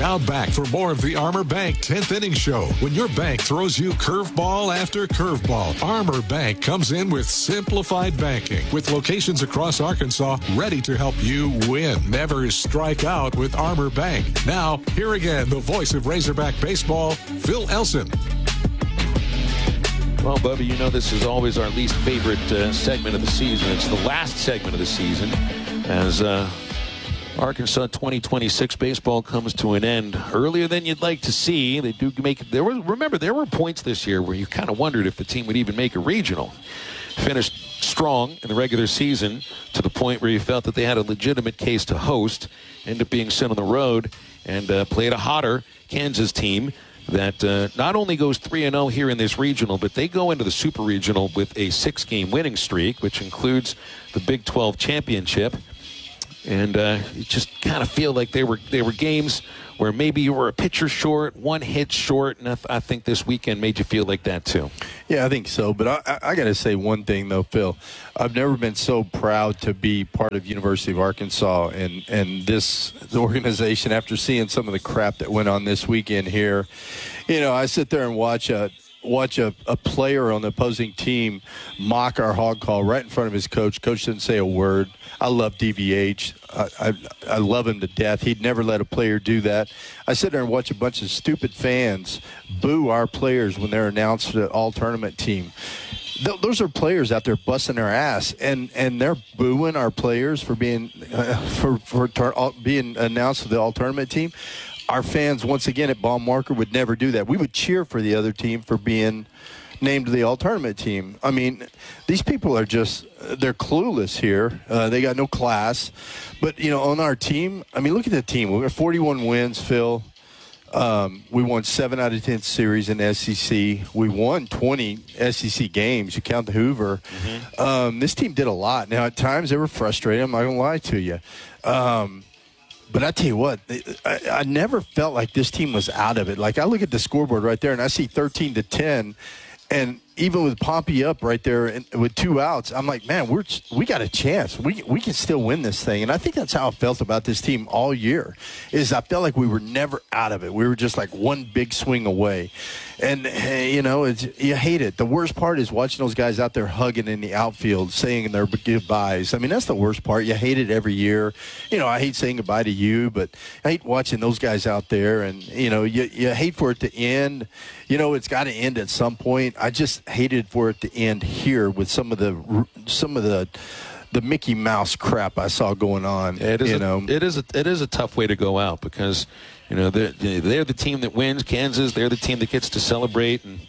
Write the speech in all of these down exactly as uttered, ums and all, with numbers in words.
Now back for more of the Armor Bank tenth Inning Show. When your bank throws you curveball after curveball, Armor Bank comes in with simplified banking with locations across Arkansas ready to help you win. Never strike out with Armor Bank. Now, here again, the voice of Razorback baseball, Phil Elson. Well, Bubba, you know this is always our least favorite uh, segment of the season. It's the last segment of the season as uh, Arkansas twenty twenty-six baseball comes to an end earlier than you'd like to see. They do make there were remember there were points this year where you kind of wondered if the team would even make a regional. Finished strong in the regular season to the point where you felt that they had a legitimate case to host. Ended up being sent on the road and uh, played a hotter Kansas team that uh, not only goes three and oh here in this regional, but they go into the Super Regional with a six-game winning streak, which includes the Big twelve championship. And uh, you just kind of feel like they were they were games where maybe you were a pitcher short, one hit short, and I, th- I think this weekend made you feel like that too. Yeah, I think so. But I, I, I got to say one thing, though, Phil. I've never been so proud to be part of University of Arkansas and, and this organization after seeing some of the crap that went on this weekend here. You know, I sit there and watch a watch a, a player on the opposing team mock our hog call right in front of his coach. Coach didn't say a word. I love D V H. I, I, I love him to death. He'd never let a player do that. I sit there and watch a bunch of stupid fans boo our players when they're announced the all-tournament team. Th- those are players out there busting their ass, and, and they're booing our players for being uh, for for tar- all, being announced to the all-tournament team. Our fans, once again, at Ball Marker would never do that. We would cheer for the other team for being named the all-tournament team. I mean, these people are just, they're clueless here. Uh, they got no class. But, you know, on our team, I mean, look at the team. We got forty-one wins, Phil. Um, we won seven out of ten series in the S E C. We won twenty S E C games. You count the Hoover. Mm-hmm. Um, this team did a lot. Now, at times they were frustrated. I'm not going to lie to you. Um, But I tell you what, I, I never felt like this team was out of it. Like, I look at the scoreboard right there, and I see thirteen to ten, and even with Pompey up right there and with two outs, I'm like, man, we're we got a chance. We we can still win this thing. And I think that's how I felt about this team all year, is I felt like we were never out of it. We were just like one big swing away. And, you know, it's, you hate it. The worst part is watching those guys out there hugging in the outfield, saying their goodbyes. I mean, that's the worst part. You hate it every year. You know, I hate saying goodbye to you, but I hate watching those guys out there. And, you know, you, you hate for it to end. You know, it's got to end at some point. I just hated for it to end here with some of the some of the the Mickey Mouse crap I saw going on. It is you a, know, it is a, it is a tough way to go out because, you know, they're, they're the team that wins. Kansas, they're the team that gets to celebrate. And,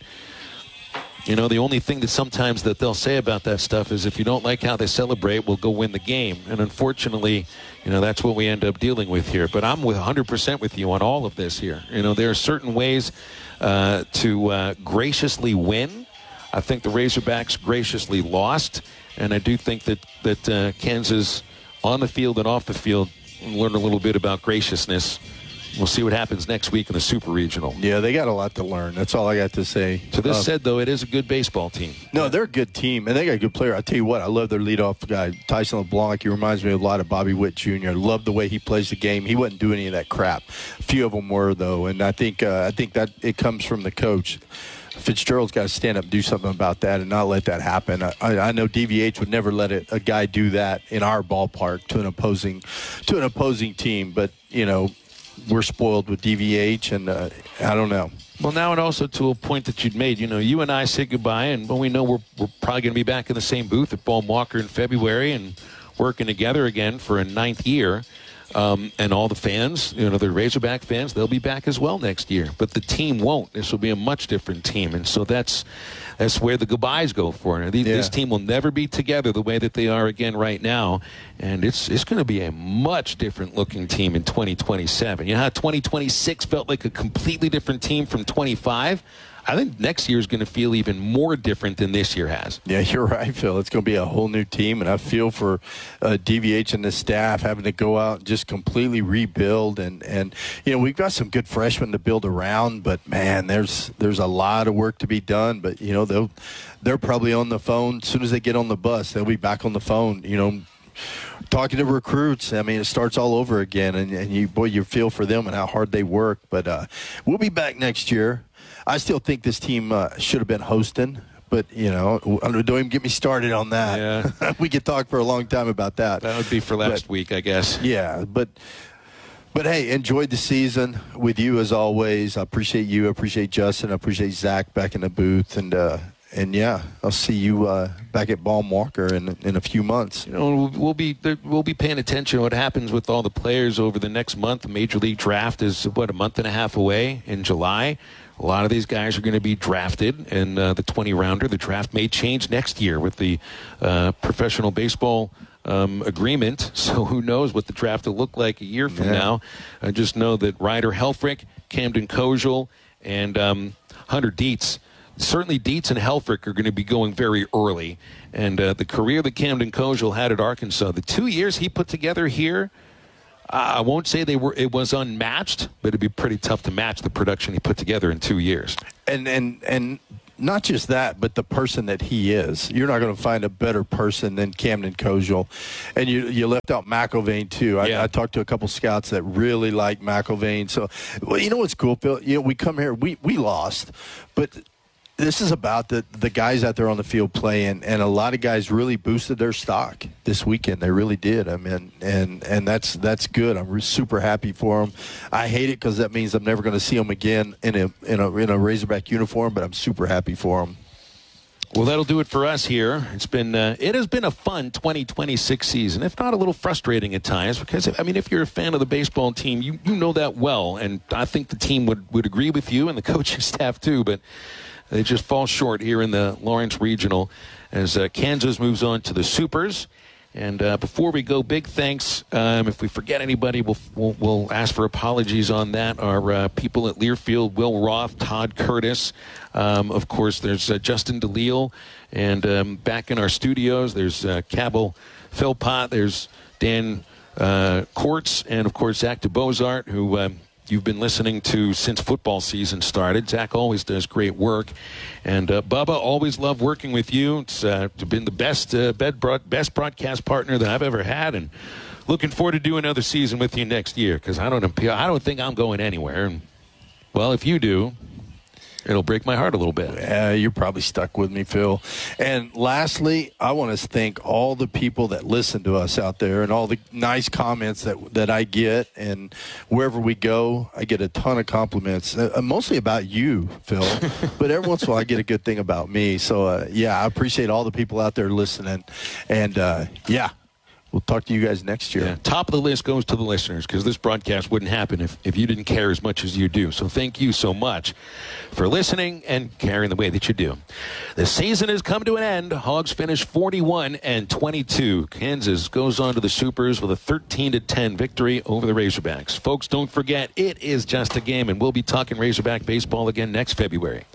you know, the only thing that sometimes that they'll say about that stuff is if you don't like how they celebrate, we'll go win the game. And unfortunately, you know, that's what we end up dealing with here. But I'm with one hundred percent with you on all of this here. You know, there are certain ways uh, to uh, graciously win. I think the Razorbacks graciously lost. And I do think that, that uh, Kansas, on the field and off the field, learn a little bit about graciousness. We'll see what happens next week in the Super Regional. Yeah, they got a lot to learn. That's all I got to say. To this uh, said, though, it is a good baseball team. No, they're a good team, and they got a good player. I tell you what, I love their leadoff guy, Tyson LeBlanc. He reminds me a lot of Bobby Witt Junior I love the way he plays the game. He wasn't doing any of that crap. A few of them were, though, and I think uh, I think that it comes from the coach. Fitzgerald's got to stand up and do something about that and not let that happen. I, I know D V H would never let it, a guy do that in our ballpark to an opposing to an opposing team. But, you know, we're spoiled with D V H, and uh, I don't know. Well, now and also to a point that you'd made, you know, you and I said goodbye, and well, we know we're, we're probably going to be back in the same booth at Ball Walker in February and working together again for a ninth year. Um, and all the fans, you know, the Razorback fans, they'll be back as well next year. But the team won't. This will be a much different team. And so that's that's where the goodbyes go for. These, yeah. This team will never be together the way that they are again right now. And it's it's going to be a much different looking team in twenty twenty-seven. You know how twenty twenty-six felt like a completely different team from twenty-five? I think next year is going to feel even more different than this year has. Yeah, you're right, Phil. It's going to be a whole new team, and I feel for uh, D V H and the staff having to go out and just completely rebuild. And, and you know, we've got some good freshmen to build around, but, man, there's there's a lot of work to be done. But, you know, they'll, they're probably on the phone. As soon as they get on the bus, they'll be back on the phone, you know, talking to recruits. I mean, it starts all over again, and, and you, boy, you feel for them and how hard they work. But uh, we'll be back next year. I still think this team uh, should have been hosting. But, you know, don't even get me started on that. Yeah. We could talk for a long time about that. That would be for last but, week, I guess. Yeah, but, but hey, enjoyed the season with you as always. I appreciate you. I appreciate Justin. I appreciate Zach back in the booth. And, uh, and yeah, I'll see you uh, back at Baum Walker in in a few months. You know, we'll be we'll be paying attention to what happens with all the players over the next month. The Major League Draft is, what, a month and a half away in July. A lot of these guys are going to be drafted in uh, the twenty-rounder. The draft may change next year with the uh, professional baseball um, agreement. So who knows what the draft will look like a year from yeah. now. I just know that Ryder Helfrich, Camden Kojal, and um, Hunter Dietz, certainly Dietz and Helfrich are going to be going very early. And uh, the career that Camden Kojal had at Arkansas, the two years he put together here, I won't say they were. It was unmatched, but it'd be pretty tough to match the production he put together in two years. And and and not just that, but the person that he is. You're not going to find a better person than Camden Kojal. And you you left out McIlvain too. I, yeah. I talked to a couple scouts that really like McIlvain. So, well, you know what's cool, Phil? You know, we come here, we we lost, but this is about the, the guys out there on the field playing, and a lot of guys really boosted their stock this weekend. They really did. I mean, and and that's that's good. I'm super happy for them. I hate it because that means I'm never going to see them again in a in a in a Razorback uniform. But I'm super happy for them. Well, that'll do it for us here. It's been uh, it has been a fun twenty twenty-six season, if not a little frustrating at times, because I mean, if you're a fan of the baseball team, you you know that well, and I think the team would would agree with you and the coaching staff too, but they just fall short here in the Lawrence Regional as uh, Kansas moves on to the Supers. And uh, before we go, big thanks. Um, if we forget anybody, we'll, we'll, we'll ask for apologies on that. Our uh, people at Learfield, Will Roth, Todd Curtis. Um, of course, there's uh, Justin DeLille. And um, back in our studios, there's uh, Cabell Philpott. There's Dan uh, Quartz. And, of course, Zach DeBozart, who um, you've been listening to since football season started. Zach always does great work. And uh, Bubba, always love working with you. It's uh, been the best, uh, best broadcast partner that I've ever had. And looking forward to doing another season with you next year, because I don't, I don't think I'm going anywhere. And, well, if you do, it'll break my heart a little bit. Yeah, you're probably stuck with me, Phil. And lastly, I want to thank all the people that listen to us out there and all the nice comments that that I get. And wherever we go, I get a ton of compliments, uh, mostly about you, Phil. But every once in a while, I get a good thing about me. So, uh, yeah, I appreciate all the people out there listening. And, uh, yeah. We'll talk to you guys next year. Yeah, top of the list goes to the listeners, because this broadcast wouldn't happen if, if you didn't care as much as you do. So thank you so much for listening and caring the way that you do. The season has come to an end. Hogs finished forty-one and twenty-two. Kansas goes on to the Supers with a thirteen to ten victory over the Razorbacks. Folks, don't forget, it is just a game, and we'll be talking Razorback baseball again next February.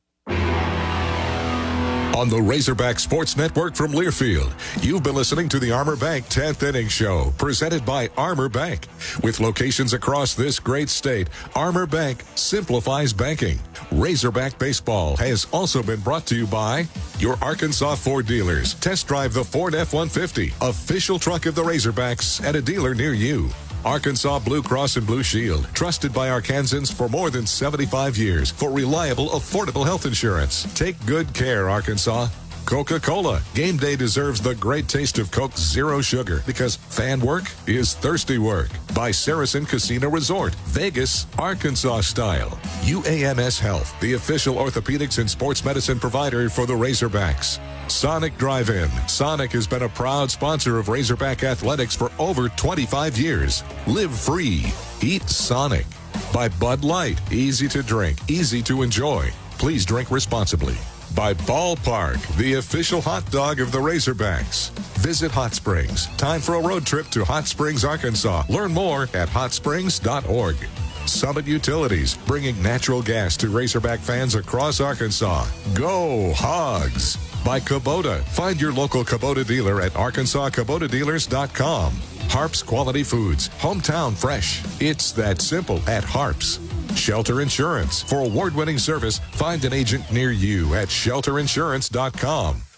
On the Razorback Sports Network from Learfield, you've been listening to the Armor Bank tenth Inning Show, presented by Armor Bank. With locations across this great state, Armor Bank simplifies banking. Razorback Baseball has also been brought to you by your Arkansas Ford dealers. Test drive the Ford F one fifty, official truck of the Razorbacks, at a dealer near you. Arkansas Blue Cross and Blue Shield, trusted by Arkansans for more than seventy-five years for reliable, affordable health insurance. Take good care, Arkansas. Coca-Cola. Game day deserves the great taste of Coke Zero Sugar, because fan work is thirsty work. By Saracen Casino Resort, Vegas, Arkansas style. U A M S Health, the official orthopedics and sports medicine provider for the Razorbacks. Sonic Drive-In. Sonic has been a proud sponsor of Razorback Athletics for over twenty-five years. Live free. Eat Sonic. By Bud Light. Easy to drink, easy to enjoy. Please drink responsibly. By Ballpark, the official hot dog of the Razorbacks. Visit Hot Springs. Time for a road trip to Hot Springs, Arkansas. Learn more at hot springs dot org. Summit Utilities, bringing natural gas to Razorback fans across Arkansas. Go Hogs! By Kubota. Find your local Kubota dealer at arkansas kubota dealers dot com. Harps Quality Foods. Hometown fresh. It's that simple at Harps. Shelter Insurance. For award-winning service, find an agent near you at shelter insurance dot com.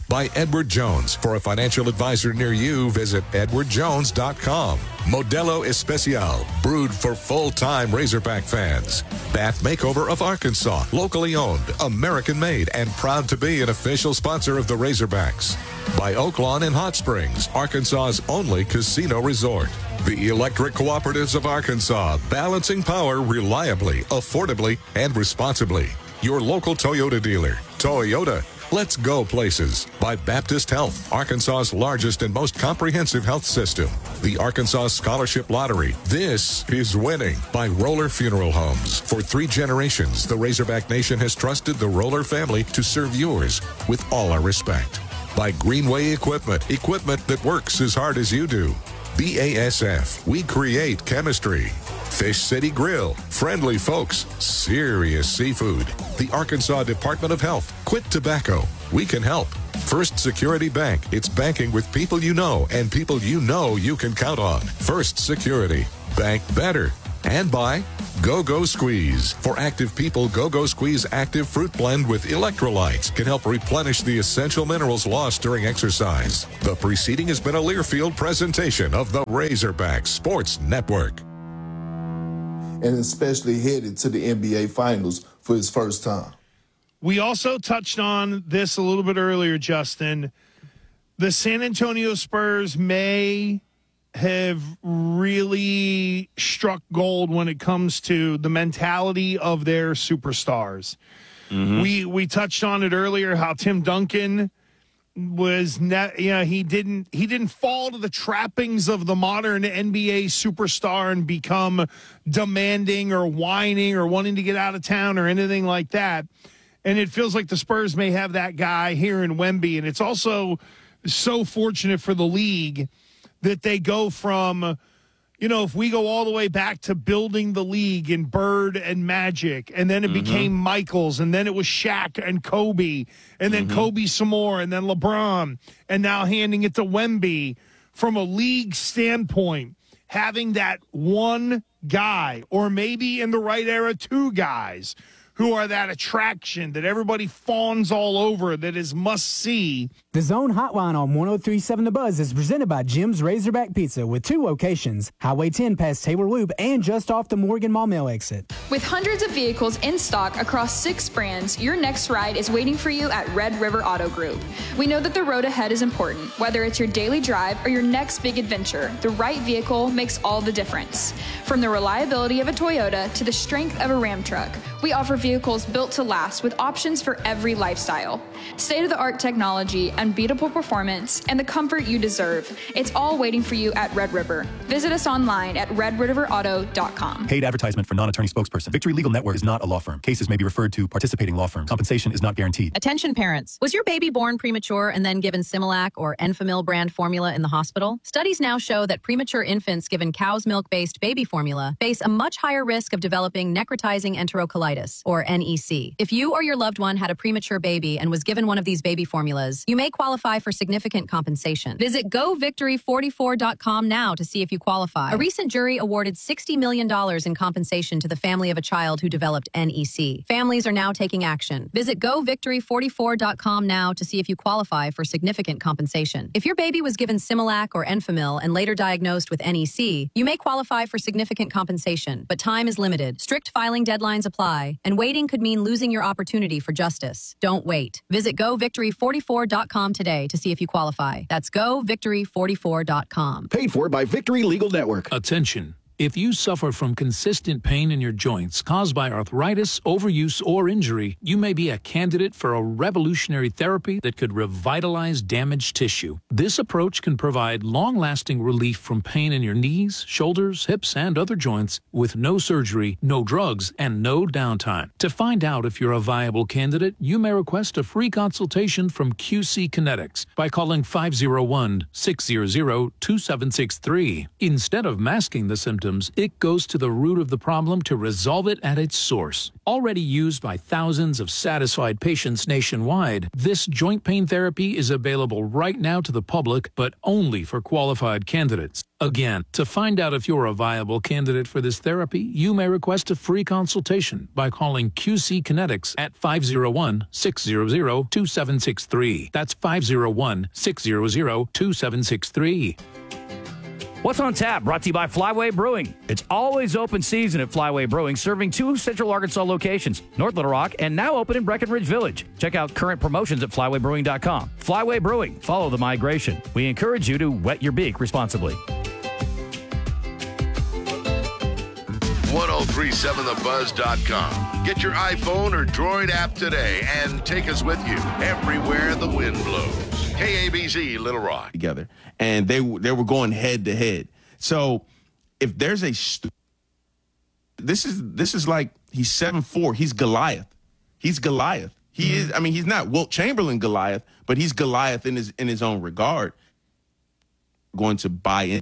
By Edward Jones. For a financial advisor near you, visit edward jones dot com. Modelo Especial, brewed for full-time Razorback fans. Bat Makeover of Arkansas, locally owned, American-made, and proud to be an official sponsor of the Razorbacks. By Oaklawn in Hot Springs, Arkansas's only casino resort. The Electric Cooperatives of Arkansas, balancing power reliably, affordably, and responsibly. Your local Toyota dealer. Toyota. Let's go places. By Baptist Health, Arkansas's largest and most comprehensive health system. The Arkansas Scholarship Lottery. This is winning. By Roller Funeral Homes. For three generations, the Razorback Nation has trusted the Roller family to serve yours with all our respect. By Greenway Equipment. Equipment that works as hard as you do. B A S F. We create chemistry. Fish City Grill. Friendly folks. Serious seafood. The Arkansas Department of Health. Quit tobacco. We can help. First Security Bank. It's banking with people you know and people you know you can count on. First Security. Bank better. And by Go-Go Squeeze. For active people, Go-Go Squeeze Active Fruit Blend with electrolytes can help replenish the essential minerals lost during exercise. The preceding has been a Learfield presentation of the Razorback Sports Network. And especially headed to the N B A Finals for his first time. We also touched on this a little bit earlier, Justin. The San Antonio Spurs may have really struck gold when it comes to the mentality of their superstars. Mm-hmm. We we touched on it earlier, how Tim Duncan was ne- yeah he didn't he didn't fall to the trappings of the modern N B A superstar and become demanding or whining or wanting to get out of town or anything like that. And it feels like the Spurs may have that guy here in Wemby. And it's also so fortunate for the league that they go from, you know, if we go all the way back to building the league in Bird and Magic, and then it mm-hmm. became Michaels, and then it was Shaq and Kobe, and then mm-hmm. Kobe some more, and then LeBron, and now handing it to Wemby. From a league standpoint, having that one guy, or maybe in the right era, two guys, who are that attraction that everybody fawns all over, that is must-see. The Zone Hotline on one oh three point seven The Buzz is presented by Jim's Razorback Pizza with two locations, Highway ten past Taylor Loop and just off the Morgan Mall Mill exit. With hundreds of vehicles in stock across six brands, your next ride is waiting for you at Red River Auto Group. We know that the road ahead is important. Whether it's your daily drive or your next big adventure, the right vehicle makes all the difference. From the reliability of a Toyota to the strength of a Ram truck, we offer vehicles built to last with options for every lifestyle. State-of-the-art technology, unbeatable performance, and the comfort you deserve. It's all waiting for you at Red River. Visit us online at red river auto dot com. Paid advertisement for non-attorney spokesperson. Victory Legal Network is not a law firm. Cases may be referred to participating law firms. Compensation is not guaranteed. Attention parents. Was your baby born premature and then given Similac or Enfamil brand formula in the hospital? Studies now show that premature infants given cow's milk-based baby formula face a much higher risk of developing necrotizing enterocolitis, or N E C. If you or your loved one had a premature baby and was given one of these baby formulas, you may qualify for significant compensation. Visit go victory forty-four dot com now to see if you qualify. A recent jury awarded sixty million dollars in compensation to the family of a child who developed N E C. Families are now taking action. Visit go victory forty-four dot com now to see if you qualify for significant compensation. If your baby was given Similac or Enfamil and later diagnosed with N E C, you may qualify for significant compensation, but time is limited. Strict filing deadlines apply, and waiting could mean losing your opportunity for justice. Don't wait. Visit go victory forty-four dot com today to see if you qualify. That's go victory forty-four dot com. Paid for by Victory Legal Network. Attention. If you suffer from consistent pain in your joints caused by arthritis, overuse, or injury, you may be a candidate for a revolutionary therapy that could revitalize damaged tissue. This approach can provide long-lasting relief from pain in your knees, shoulders, hips, and other joints with no surgery, no drugs, and no downtime. To find out if you're a viable candidate, you may request a free consultation from Q C Kinetics by calling five oh one, six hundred, two seven six three. Instead of masking the symptoms, symptoms, it goes to the root of the problem to resolve it at its source. Already used by thousands of satisfied patients nationwide, this joint pain therapy is available right now to the public, but only for qualified candidates. Again, to find out if you're a viable candidate for this therapy, you may request a free consultation by calling Q C Kinetics at five oh one, six hundred, two seven six three. That's five oh one, six hundred, two seven six three. What's on tap? Brought to you by Flyway Brewing. It's always open season at Flyway Brewing, serving two Central Arkansas locations, North Little Rock, and now open in Breckenridge Village. Check out current promotions at flyway brewing dot com. Flyway Brewing. Follow the migration. We encourage you to wet your beak responsibly. ten thirty-seven the buzz dot com. Get your iPhone or Droid app today and take us with you everywhere the wind blows. K A B Z Little Rock. Together. And they they were going head to head. So if there's a st- this is this is like he's seven four. He's Goliath. He's Goliath. He mm-hmm. is. I mean, he's not Wilt Chamberlain Goliath, but he's Goliath in his in his own regard. Going to buy in.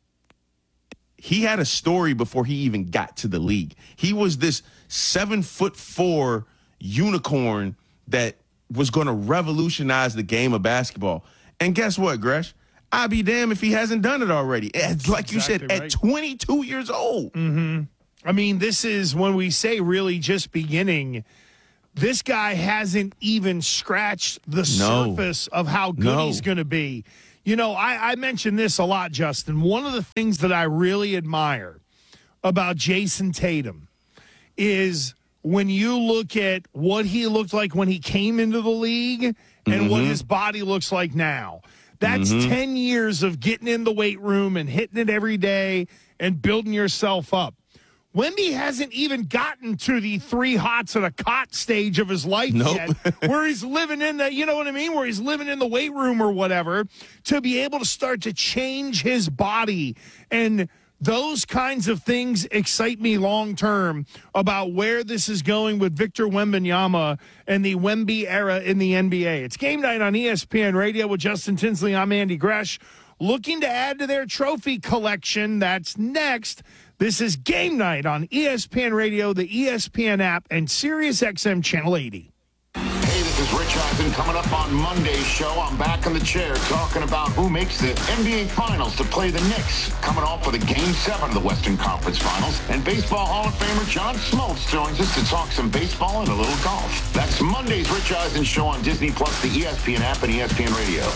He had a story before he even got to the league. He was this seven foot four unicorn that was going to revolutionize the game of basketball. And guess what, Gresh? I'd be damned if he hasn't done it already. It's like you exactly said, right. At twenty-two years old. Mm-hmm. I mean, this is when we say really just beginning. This guy hasn't even scratched the no. surface of how good no. he's going to be. You know, I, I mentioned this a lot, Justin. One of the things that I really admire about Jason Tatum is when you look at what he looked like when he came into the league and mm-hmm. what his body looks like now. That's mm-hmm. ten years of getting in the weight room and hitting it every day and building yourself up. Wemby hasn't even gotten to the three hots at a cot stage of his life nope. yet, where he's living in the, you know what I mean, where he's living in the weight room or whatever, to be able to start to change his body. And those kinds of things excite me long term about where this is going with Victor Wembanyama and the Wemby era in the N B A. It's Game Night on E S P N Radio with Justin Tinsley. I'm Andy Gresh. Looking to add to their trophy collection. That's next. This is Game Night on E S P N Radio, the E S P N app, and Sirius X M Channel eighty. Hey, this is Rich Eisen coming up on Monday's show. I'm back in the chair talking about who makes the N B A Finals to play the Knicks. Coming off with a Game seven of the Western Conference Finals. And Baseball Hall of Famer John Smoltz joins us to talk some baseball and a little golf. That's Monday's Rich Eisen show on Disney Plus, the E S P N app, and E S P N Radio.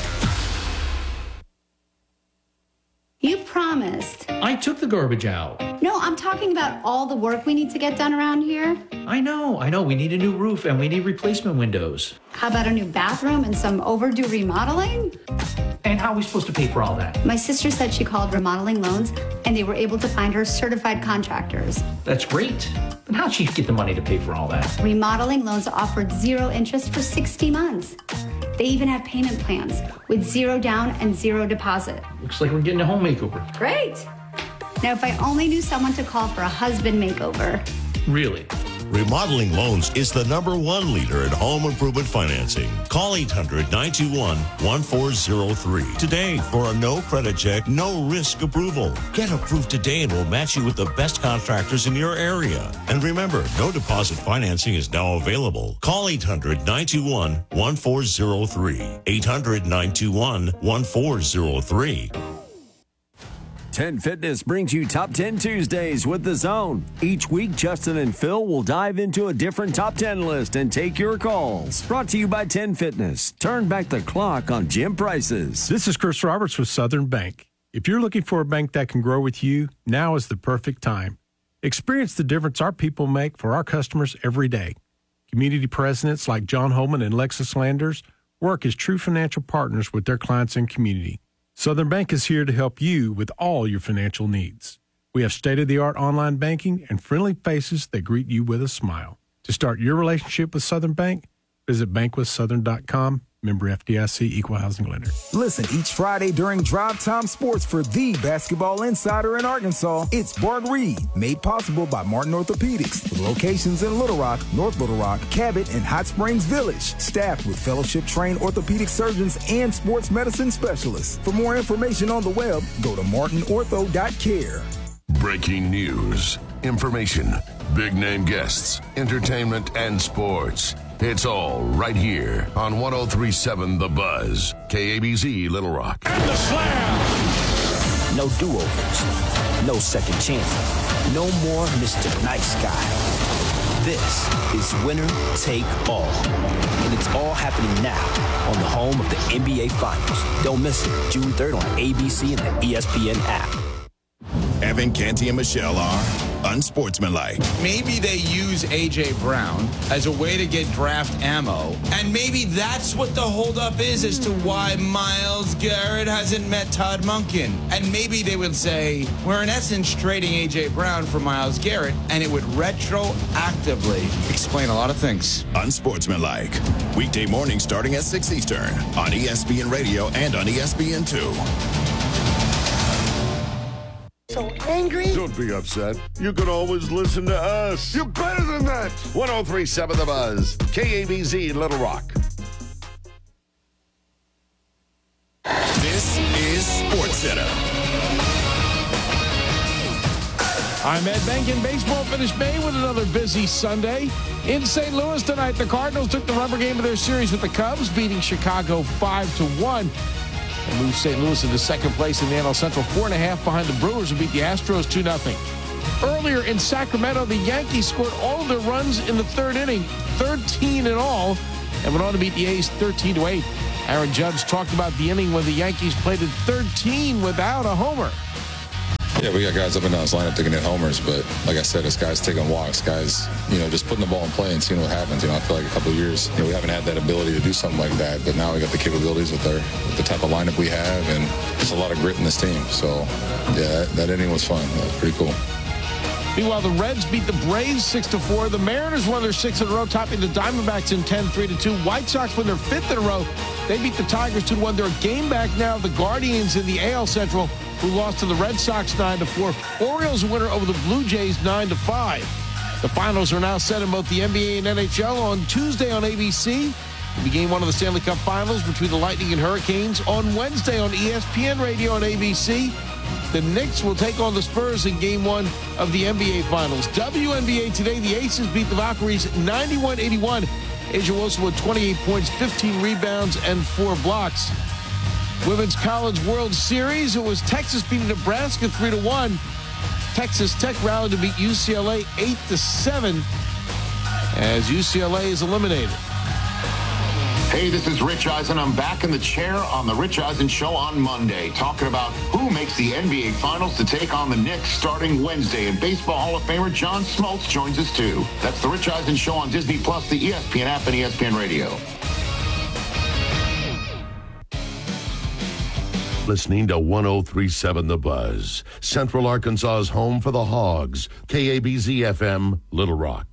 You promised. I took the garbage out. No, I'm talking about all the work we need to get done around here. I know, I know. We need a new roof and we need replacement windows. How about a new bathroom and some overdue remodeling? And how are we supposed to pay for all that? My sister said she called Remodeling Loans and they were able to find her certified contractors. That's great. But how'd she get the money to pay for all that? Remodeling Loans offered zero interest for sixty months. They even have payment plans with zero down and zero deposit. Looks like we're getting a home makeover. Great. Now, if I only knew someone to call for a husband makeover. Really? Remodeling Loans is the number one leader in home improvement financing. Call eight hundred, nine two one, one four zero three today for a no credit check, no risk approval. Get approved today and we'll match you with the best contractors in your area. And remember, no deposit financing is now available. Call eight hundred, nine two one, one four zero three. eight hundred, nine two one, one four zero three. ten Fitness brings you Top ten Tuesdays with The Zone. Each week, Justin and Phil will dive into a different Top ten list and take your calls. Brought to you by ten Fitness. Turn back the clock on gym prices. This is Chris Roberts with Southern Bank. If you're looking for a bank that can grow with you, now is the perfect time. Experience the difference our people make for our customers every day. Community presidents like John Holman and Lexus Landers work as true financial partners with their clients and community. Southern Bank is here to help you with all your financial needs. We have state-of-the-art online banking and friendly faces that greet you with a smile. To start your relationship with Southern Bank, visit bank with southern dot com. Member F D I C, Equal Housing Lender. Listen each Friday during Drive Time Sports for the basketball insider in Arkansas. It's Bart Reed, made possible by Martin Orthopedics, with locations in Little Rock, North Little Rock, Cabot, and Hot Springs Village. Staffed with fellowship-trained orthopedic surgeons and sports medicine specialists. For more information on the web, go to martin ortho dot care. Breaking news, information, big name guests, entertainment, and sports. It's all right here on one oh three point seven The Buzz, K A B Z Little Rock. And the slam! No do-overs, no second chances, no more Mister Nice Guy. This is winner take all, and it's all happening now on the home of the N B A Finals. Don't miss it, June third on A B C and the E S P N app. Evan, Canty, and Michelle are unsportsmanlike. Maybe they use A J. Brown as a way to get draft ammo, and maybe that's what the holdup is as to why Myles Garrett hasn't met Todd Monken. And maybe they would say, we're in essence trading A J. Brown for Myles Garrett, and it would retroactively explain a lot of things. Unsportsmanlike. Weekday morning starting at six Eastern on E S P N Radio and on E S P N two. So angry? Don't be upset. You can always listen to us. You're better than that. one oh three point seven The Buzz, K A B Z Little Rock. This is SportsCenter. I'm Ed Bankin. Baseball finished May with another busy Sunday. In Saint Louis tonight, the Cardinals took the rubber game of their series with the Cubs, beating Chicago five to one. And moved Saint Louis into second place in the N L Central, four and a half behind the Brewers, who beat the Astros two nothing. Earlier in Sacramento, the Yankees scored all of their runs in the third inning, thirteen in all, and went on to beat the A's thirteen to eight. Aaron Judge talked about the inning when the Yankees played at thirteen without a homer. Yeah, we got guys up and down this lineup taking in homers, but like I said, it's guys taking walks, guys, you know, just putting the ball in play and seeing what happens. You know, I feel like a couple of years, you know, we haven't had that ability to do something like that, but now we got the capabilities with our with the type of lineup we have, and just a lot of grit in this team. So, yeah, that, that inning was fun. That was pretty cool. Meanwhile, the Reds beat the Braves six to four. The Mariners won their sixth in a row, topping the Diamondbacks in ten three to two. White Sox won their fifth in a row. They beat the Tigers two to one. They're a game back now of the Guardians in the A L Central, who lost to the Red Sox nine to four. Orioles winner over the Blue Jays nine to five. The finals are now set in both the N B A and N H L on Tuesday on A B C. It'll be game one of the Stanley Cup Finals between the Lightning and Hurricanes on Wednesday on E S P N Radio and A B C. The Knicks will take on the Spurs in game one of the N B A Finals. W N B A today, the Aces beat the Valkyries ninety-one eighty-one. A'ja Wilson with twenty-eight points, fifteen rebounds, and four blocks. Women's College World Series, it was Texas beating Nebraska three to one. Texas Tech rallied to beat U C L A eight to seven as U C L A is eliminated. Hey, this is Rich Eisen. I'm back in the chair on the Rich Eisen Show on Monday, talking about who makes the N B A Finals to take on the Knicks starting Wednesday. And Baseball Hall of Famer John Smoltz joins us too. That's the Rich Eisen Show on Disney Plus, the E S P N app, and E S P N Radio. Listening to one oh three point seven The Buzz, Central Arkansas's home for the Hogs, K A B Z F M, Little Rock.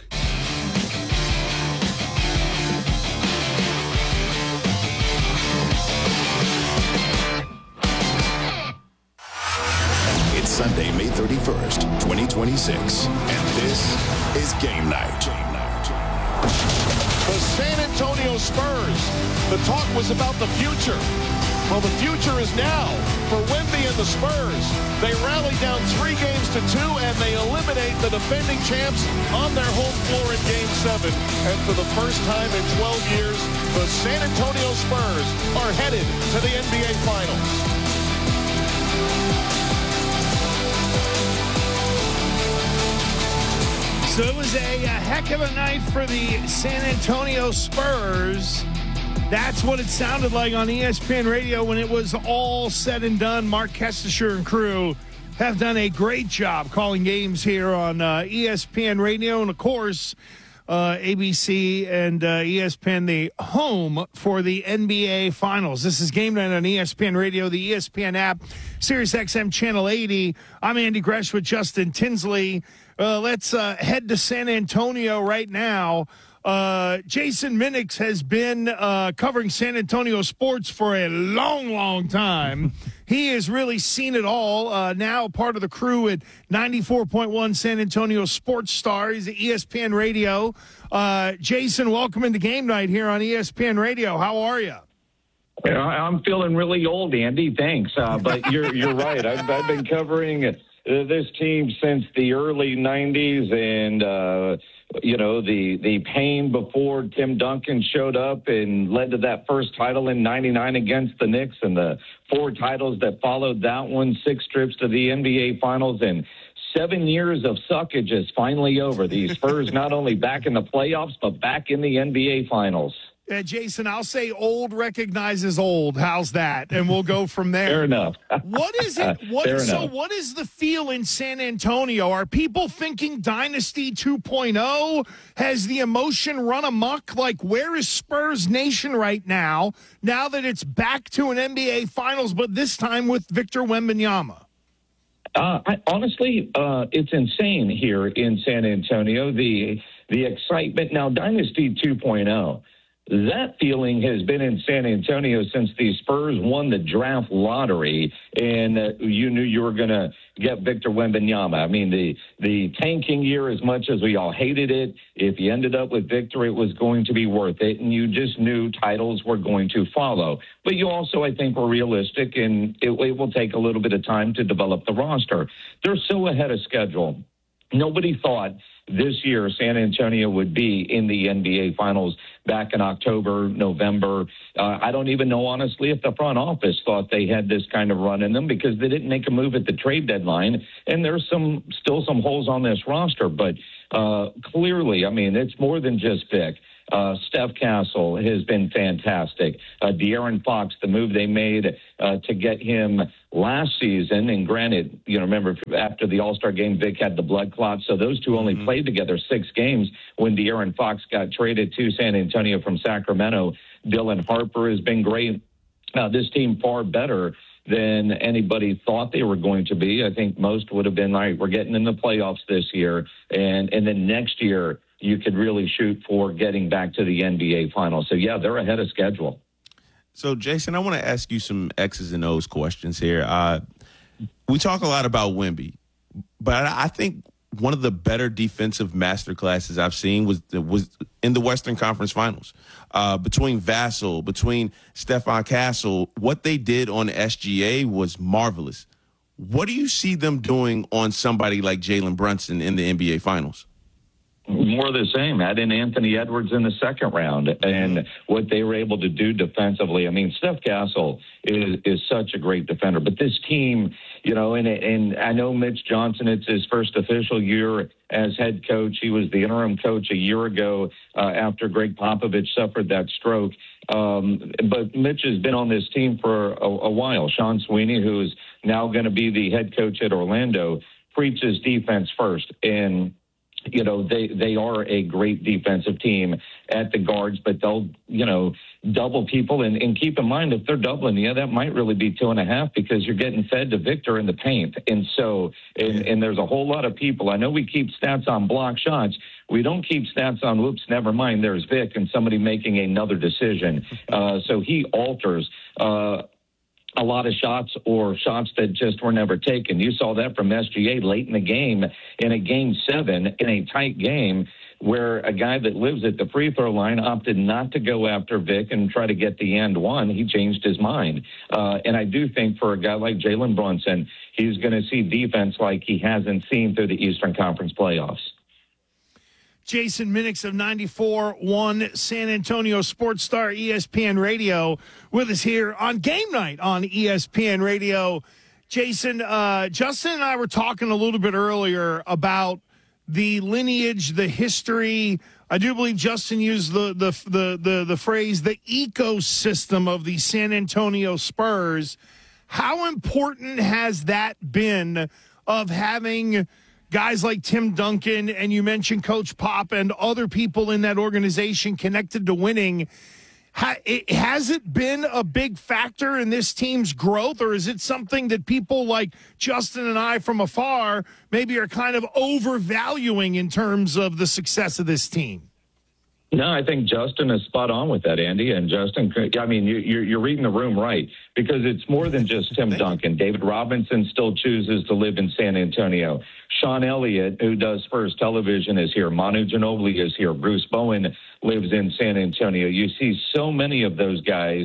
It's Sunday, May thirty-first, twenty twenty-six, and this is Game Night. The San Antonio Spurs. The talk was about the future. Well, the future is now for Wemby and the Spurs. They rally down three games to two, and they eliminate the defending champs on their home floor in Game seven. And for the first time in twelve years, the San Antonio Spurs are headed to the N B A Finals. So it was a, a heck of a night for the San Antonio Spurs. That's what it sounded like on E S P N Radio when it was all said and done. Mark Kestisher and crew have done a great job calling games here on uh, E S P N Radio. And, of course, uh, A B C and uh, E S P N, the home for the N B A Finals. This is Game Night on E S P N Radio, the E S P N app, Sirius X M Channel eighty. I'm Andy Gresh with Justin Tinsley. Uh, let's uh, head to San Antonio right now. Uh, Jason Minix has been uh, covering San Antonio sports for a long, long time. He has really seen it all. Uh, now part of the crew at ninety-four point one San Antonio Sports Stars, E S P N Radio. Uh, Jason, welcome into Game Night here on E S P N Radio. How are you? I'm feeling really old, Andy. Thanks. Uh, but you're you're right. I've, I've been covering uh, this team since the early nineties, and uh, you know the the pain before Tim Duncan showed up and led to that first title in ninety-nine against the Knicks, and the four titles that followed that one, six trips to the N B A Finals, and seven years of suckage is finally over. The Spurs not only back in the playoffs, but back in the N B A Finals. Uh, Jason, I'll say old recognizes old. How's that? And we'll go from there. Fair enough. What is it? What Fair is, so enough. what is the feel in San Antonio? Are people thinking Dynasty two point oh? Has the emotion run amok? Like, where is Spurs Nation right now, now that it's back to an N B A Finals, but this time with Victor Wembanyama? Uh, I, honestly, uh, it's insane here in San Antonio. The the excitement now, Dynasty two point oh. That feeling has been in San Antonio since the Spurs won the draft lottery, and uh, you knew you were going to get Victor Wembanyama. I mean, the the tanking year, as much as we all hated it, if you ended up with Victor, it was going to be worth it, and you just knew titles were going to follow. But you also, I think, were realistic, and it, it will take a little bit of time to develop the roster. They're so ahead of schedule. Nobody thought this year San Antonio would be in the N B A Finals back in October, November. Uh, I don't even know, honestly, if the front office thought they had this kind of run in them, because they didn't make a move at the trade deadline, and there's some still some holes on this roster. But uh, clearly, I mean, it's more than just Vic. Uh, Steph Castle has been fantastic. Uh, De'Aaron Fox, the move they made uh, to get him last season, and granted, you know, remember after the All-Star game, Vic had the blood clot, so those two only mm-hmm. played together six games when De'Aaron Fox got traded to San Antonio from Sacramento. Dylan Harper has been great. Uh, this team far better than anybody thought they were going to be. I think most would have been, all right, we're getting in the playoffs this year, and and then next year you could really shoot for getting back to the N B A Finals. So, yeah, they're ahead of schedule. So, Jason, I want to ask you some X's and O's questions here. Uh, we talk a lot about Wemby, but I think one of the better defensive masterclasses I've seen was was in the Western Conference Finals. Uh, between Vassell, between Stephon Castle, what they did on S G A was marvelous. What do you see them doing on somebody like Jalen Brunson in the N B A Finals? More of the same. Add in Anthony Edwards in the second round, and what they were able to do defensively. I mean, Steph Castle is is such a great defender, but this team, you know, and and I know Mitch Johnson, it's his first official year as head coach. He was the interim coach a year ago uh, after Greg Popovich suffered that stroke. Um, but Mitch has been on this team for a, a while. Sean Sweeney, who is now going to be the head coach at Orlando, preaches defense first, and you know, they, they are a great defensive team at the guards, but they'll, you know, double people. And, and keep in mind, if they're doubling, yeah, that might really be two and a half, because you're getting fed to Victor in the paint. And so, and, and there's a whole lot of people. I know we keep stats on block shots. We don't keep stats on, whoops, never mind, there's Vic and somebody making another decision. Uh, so he alters uh a lot of shots, or shots that just were never taken. You saw that from S G A late in the game, in a game seven, in a tight game, where a guy that lives at the free throw line opted not to go after Vic and try to get the end one. He changed his mind. Uh, and I do think for a guy like Jalen Brunson, he's going to see defense like he hasn't seen through the Eastern Conference playoffs. Jason Minix of ninety-four point one San Antonio Sports Star E S P N Radio with us here on Game Night on E S P N Radio. Jason, uh, Justin and I were talking a little bit earlier about the lineage, the history. I do believe Justin used the the the the, the phrase, the ecosystem of the San Antonio Spurs. How important has that been, of having guys like Tim Duncan, and you mentioned Coach Pop and other people in that organization connected to winning? Ha, it, has it been a big factor in this team's growth, or is it something that people like Justin and I from afar maybe are kind of overvaluing in terms of the success of this team? No, I think Justin is spot on with that, Andy. And Justin, I mean, you, you're, you're reading the room right, because it's more than just Tim Duncan. David Robinson still chooses to live in San Antonio. Sean Elliott, who does Spurs Television, is here. Manu Ginobili is here. Bruce Bowen lives in San Antonio. You see so many of those guys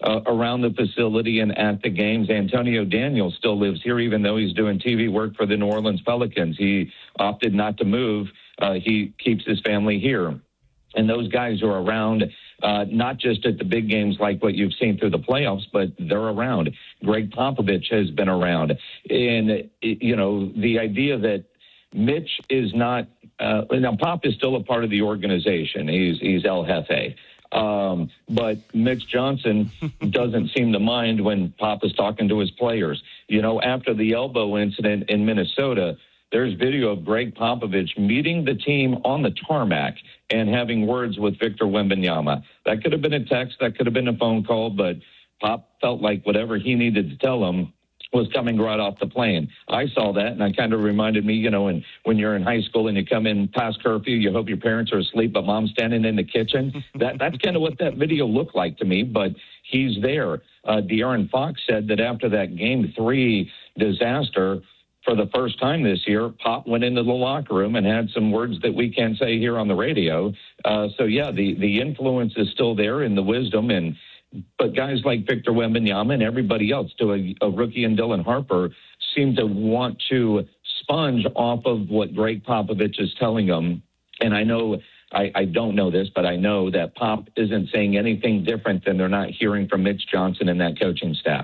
uh, around the facility and at the games. Antonio Daniels still lives here, even though he's doing T V work for the New Orleans Pelicans. He opted not to move. Uh, he keeps his family here. And those guys are around, uh, not just at the big games like what you've seen through the playoffs, but they're around. Greg Popovich has been around. And, you know, the idea that Mitch is not uh, – now, Pop is still a part of the organization. He's, he's El Jefe. Um, but Mitch Johnson doesn't seem to mind when Pop is talking to his players. You know, after the elbow incident in Minnesota, there's video of Greg Popovich meeting the team on the tarmac and having words with Victor Wembanyama. That could have been a text, that could have been a phone call, but Pop felt like whatever he needed to tell him was coming right off the plane. I saw that, and it kind of reminded me, you know, when, when you're in high school and you come in past curfew, you hope your parents are asleep, but mom's standing in the kitchen. that That's kind of what that video looked like to me, but he's there. Uh, De'Aaron Fox said that after that game three disaster, for the first time this year, Pop went into the locker room and had some words that we can't say here on the radio. Uh, so, yeah, the, the influence is still there and the wisdom. And but guys like Victor Wembanyama and everybody else, to a, a rookie and Dylan Harper, seem to want to sponge off of what Greg Popovich is telling them. And I know I, I don't know this, but I know that Pop isn't saying anything different than they're not hearing from Mitch Johnson and that coaching staff.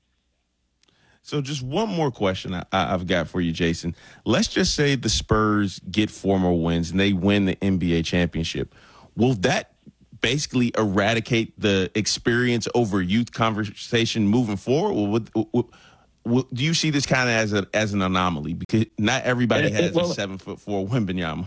So just one more question I, I've got for you, Jason. Let's just say the Spurs get four more wins and they win the N B A championship. Will that basically eradicate the experience over youth conversation moving forward? Or would, would, would, do you see this kind of as a as an anomaly? Because not everybody it, has it, well, a seven foot four Wembanyama.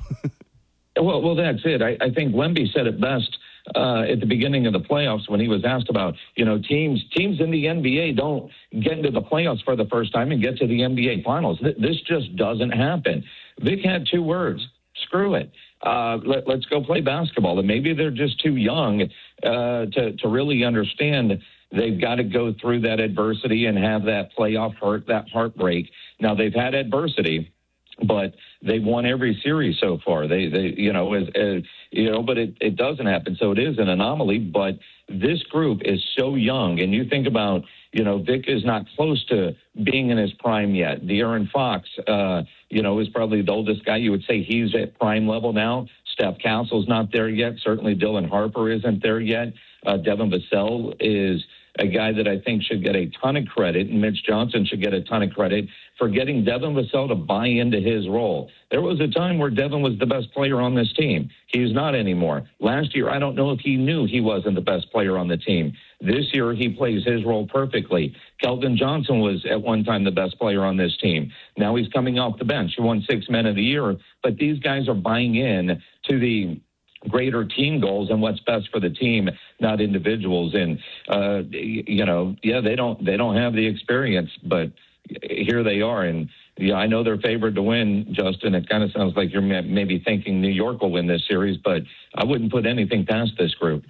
well, well, that's it. I, I think Wemby said it best uh, at the beginning of the playoffs when he was asked about, you know, teams teams in the N B A don't get into the playoffs for the first time and get to the N B A finals. Th- this just doesn't happen. Vic had two words: screw it. Uh, let, let's go play basketball. And maybe they're just too young uh, to to really understand. They've got to go through that adversity and have that playoff hurt, that heartbreak. Now they've had adversity, but they've won every series so far. They, they, you know, as, as you know, but it, it doesn't happen. So it is an anomaly. But this group is so young, and you think about, you know, Vic is not close to being in his prime yet. De'Aaron Fox, uh, you know, is probably the oldest guy. You would say he's at prime level now. Steph Castle's not there yet. Certainly Dylan Harper isn't there yet. Uh, Devin Vassell is a guy that I think should get a ton of credit, and Mitch Johnson should get a ton of credit for getting Devin Vassell to buy into his role. There was a time where Devin was the best player on this team. He's not anymore. Last year, I don't know if he knew he wasn't the best player on the team. This year, he plays his role perfectly. Keldon Johnson was at one time the best player on this team. Now he's coming off the bench. He won six men of the year, but these guys are buying in to the greater team goals and what's best for the team, not individuals. And uh, you know, yeah, they don't they don't have the experience, but here they are. And yeah, I know they're favored to win, Justin. It kind of sounds like you're maybe thinking New York will win this series, but I wouldn't put anything past this group.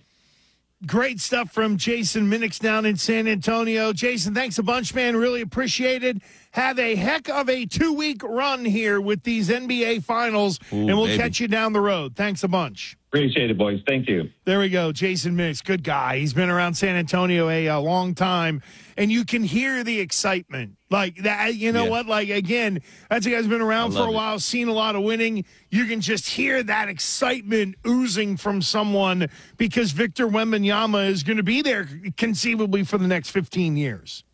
Great stuff from Jason Minix down in San Antonio. Jason, thanks a bunch, man. Really appreciate it. Have a heck of a two-week run here with these N B A finals, Ooh, and we'll baby. catch you down the road. Thanks a bunch. Appreciate it, boys. Thank you. There we go. Jason Minix, good guy. He's been around San Antonio a, a long time, and you can hear the excitement. Like that, you know yeah. what? Like, again, that's a guy who's been around for a while, it. seen a lot of winning. You can just hear that excitement oozing from someone because Victor Wembanyama is going to be there conceivably for the next fifteen years.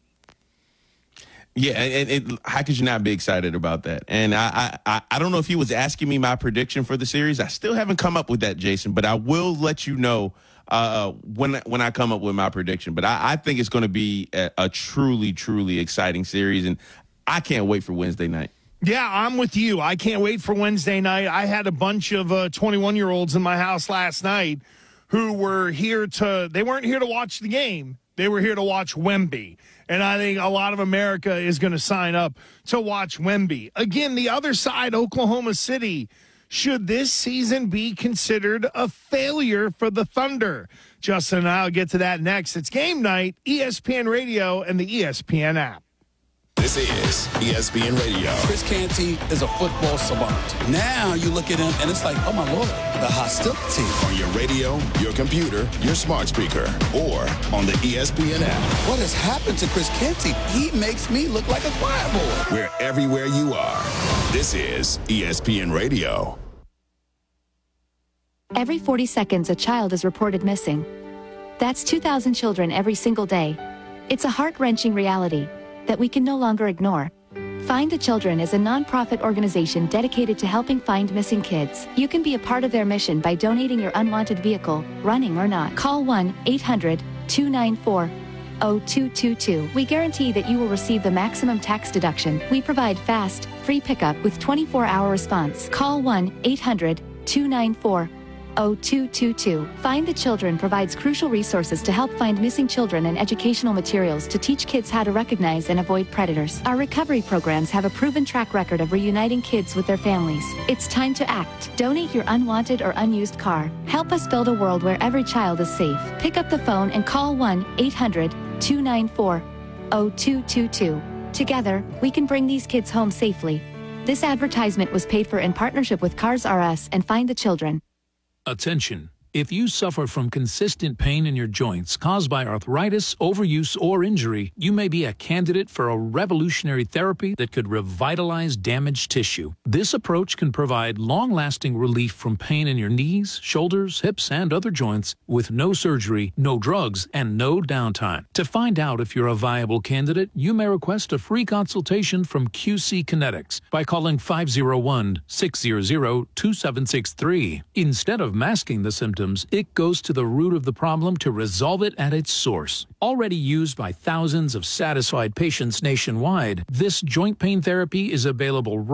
Yeah, and it, it, how could you not be excited about that? And I, I, I don't know if he was asking me my prediction for the series. I still haven't come up with that, Jason, but I will let you know uh, when when I come up with my prediction. But I, I think it's going to be a, a truly, truly exciting series, and I can't wait for Wednesday night. Yeah, I'm with you. I can't wait for Wednesday night. I had a bunch of uh, twenty-one-year-olds in my house last night who were here to – they weren't here to watch the game. They were here to watch Wemby. And I think a lot of America is going to sign up to watch Wemby. Again, the other side, Oklahoma City. Should this season be considered a failure for the Thunder? Justin and I will get to that next. It's game night, E S P N Radio and the E S P N app. This is E S P N Radio. Chris Canty is a football savant. Now you look at him and it's like, oh my Lord, the hostility. On your radio, your computer, your smart speaker, or on the E S P N app. What has happened to Chris Canty? He makes me look like a choir boy. We're everywhere you are. This is E S P N Radio. Every forty seconds, a child is reported missing. That's two thousand children every single day. It's a heart-wrenching reality that we can no longer ignore. Find the Children is a non-profit organization dedicated to helping find missing kids. You can be a part of their mission by donating your unwanted vehicle, running or not. Call one eight hundred two nine four zero two two two. We guarantee that you will receive the maximum tax deduction. We provide fast, free pickup with twenty-four hour response. Call one eight hundred two nine four zero two two two. Find the Children provides crucial resources to help find missing children and educational materials to teach kids how to recognize and avoid predators. Our recovery programs have a proven track record of reuniting kids with their families. It's time to act. Donate your unwanted or unused car. Help us build a world where every child is safe. Pick up the phone and call one eight hundred two nine four zero two two two. Together, we can bring these kids home safely. This advertisement was paid for in partnership with Cars R Us and Find the Children. Attention. If you suffer from consistent pain in your joints caused by arthritis, overuse, or injury, you may be a candidate for a revolutionary therapy that could revitalize damaged tissue. This approach can provide long-lasting relief from pain in your knees, shoulders, hips, and other joints with no surgery, no drugs, and no downtime. To find out if you're a viable candidate, you may request a free consultation from Q C Kinetics by calling five oh one, six hundred, two seven six three. Instead of masking the symptoms, it goes to the root of the problem to resolve it at its source. Already used by thousands of satisfied patients nationwide, this joint pain therapy is available